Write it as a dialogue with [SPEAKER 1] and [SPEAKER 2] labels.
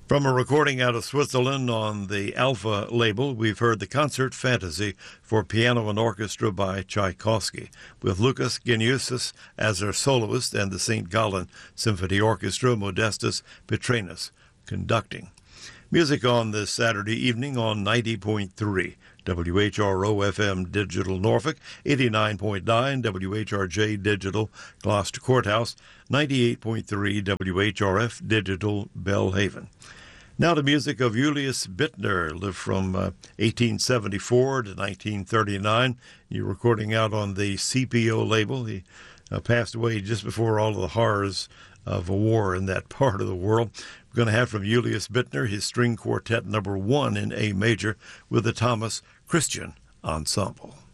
[SPEAKER 1] From a recording out of Switzerland on the Alpha label, we've heard the Concert Fantasy for piano and orchestra by Tchaikovsky, with Lucas Geniusis as our soloist and the St. Gallen Symphony Orchestra, Modestus Petranus, conducting. Music on this Saturday evening on 90.3 WHRO FM Digital Norfolk, 89.9 WHRJ Digital Gloucester Courthouse, 98.3 WHRF Digital Belhaven. Now the music of Julius Bittner, lived from 1874 to 1939. You're recording out on the CPO label. He passed away just before all of the horrors of a war in that part of the world. We're going to have from Julius Bittner his string quartet number 1 in A major with the Thomas Christian Ensemble.